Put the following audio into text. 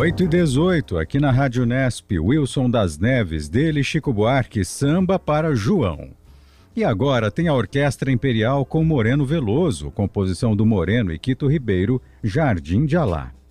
8h18, aqui na Rádio Nesp, Wilson das Neves, dele Chico Buarque, samba para João. E agora tem a Orquestra Imperial com Moreno Veloso, composição do Moreno e Quito Ribeiro, Jardim de Alá.